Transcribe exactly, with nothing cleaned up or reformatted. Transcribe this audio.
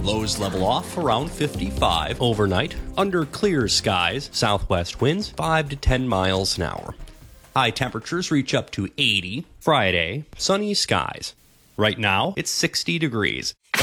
Lows level off around fifty-five overnight. Under clear skies, southwest winds five to ten miles an hour. High temperatures reach up to eighty. Friday, sunny skies. Right now, it's sixty degrees.